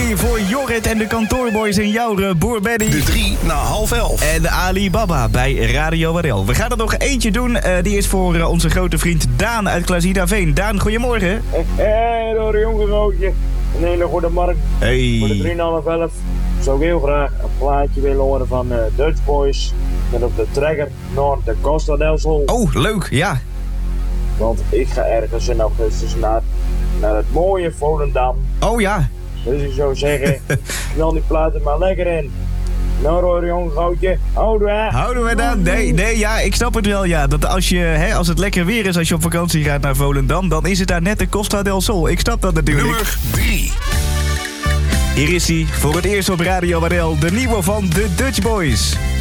3 voor Jorrit en de kantoorboys in Jouren, Boer Benny. De 3 na 10:30. En de Alibaba bij Radio Warel. We gaan er nog eentje doen. Die is voor onze grote vriend Daan uit Klaasiedaveen. Daan, goedemorgen. Hey, door jonge roodje. Een hele goede morgen. Hey. Voor de 3,5 zou ik heel graag een plaatje willen horen van Dutch Boys. Met op de trekker naar de Costa del Sol. Oh, leuk, ja. Want ik ga ergens in augustus naar het mooie Volendam. Oh ja. Dus ik zou zeggen, knal die platen maar lekker in. Nou hoor, jong goudje, Houden we dan? Nee, ja, ik snap het wel, ja. Dat als het lekker weer is als je op vakantie gaat naar Volendam, dan is het daar net de Costa del Sol. Ik snap dat natuurlijk. Nummer 3. Hier is hij, voor het eerst op Radio Warel, de nieuwe van de Dutch Boys.